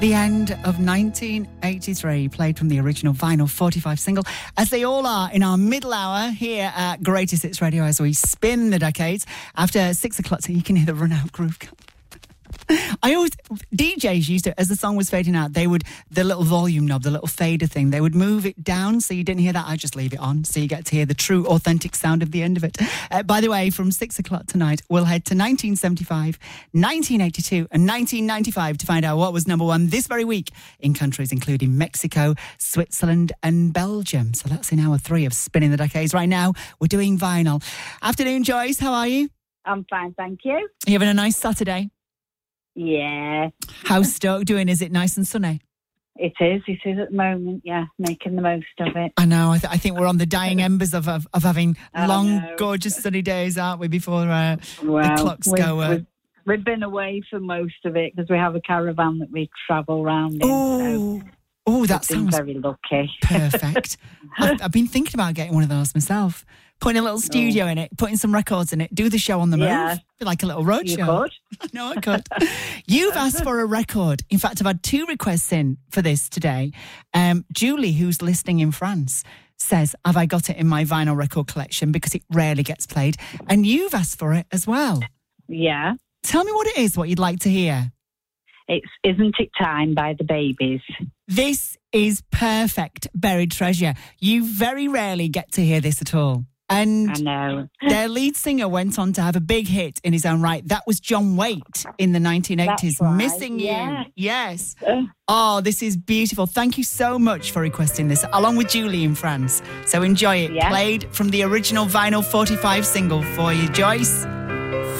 The end of 1983, played from the original vinyl 45 single, as they all are in our middle hour here at Greatest Hits Radio as we spin the decades. After 6 o'clock, so you can hear the run-out groove. DJs used to, as the song was fading out, the little volume knob, the little fader thing, they would move it down so you didn't hear that. I just leave it on so you get to hear the true, authentic sound of the end of it. By the way, from 6 o'clock tonight, we'll head to 1975, 1982 and 1995 to find out what was number one this very week in countries including Mexico, Switzerland and Belgium. So that's in hour 3 of Spinning the Decades. Right now, we're doing vinyl. Afternoon, Joyce. How are you? I'm fine, thank you. You having a nice Saturday? Yeah. How's Stoke doing? Is it nice and sunny? It is at the moment, yeah, making the most of it. I know, I think we're on the dying embers of having long, gorgeous sunny days, aren't we, before the clocks go... We've been away for most of it because we have a caravan that we travel around in. Oh, that sounds very lucky. Perfect. I've been thinking about getting one of those myself. Putting a little studio in it, putting some records in it, do the show on the move. Like a little road show. You could. No, I could. You've asked for a record. In fact, I've had 2 requests in for this today. Julie, who's listening in France, says, have I got it in my vinyl record collection because it rarely gets played? And you've asked for it as well. Yeah. Tell me what it is, what you'd like to hear. It's Isn't It Time by the Babies. This is perfect, Buried Treasure. You very rarely get to hear this at all. And I know. Their lead singer went on to have a big hit in his own right. That was John Waite in the 1980s. That's right. Missing You. Yes. Oh, this is beautiful. Thank you so much for requesting this, along with Julie in France. So enjoy it. Yeah. Played from the original vinyl 45 single for you, Joyce.